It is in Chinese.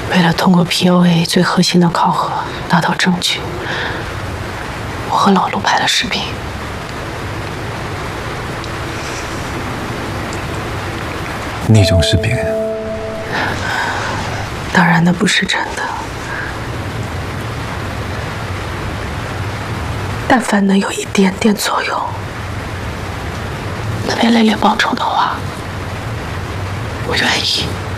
为了通过 POA 最核心的考核拿到证据，我和老陆拍了视频。 那种视频， 当然那不是真的，但凡能有一点点作用，能为雷雷报仇的话，我愿意。